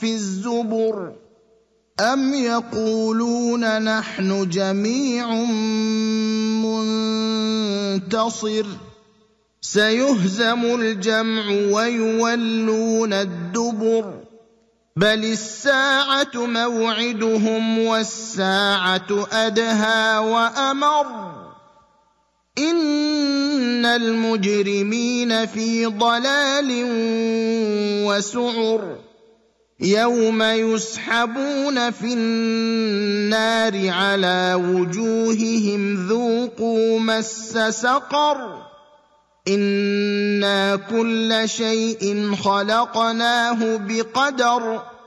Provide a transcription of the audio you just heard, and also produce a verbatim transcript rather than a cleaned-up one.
في الزبر أم يقولون نحن جميع منتصر سيهزم الجمع ويولون الدبر بل الساعة موعدهم والساعة أدهى وأمر إن المجرمين في ضلال وسعر يوم يسحبون في النار على وجوههم ذوقوا مس سقر إنا كل شيء خلقناه بقدر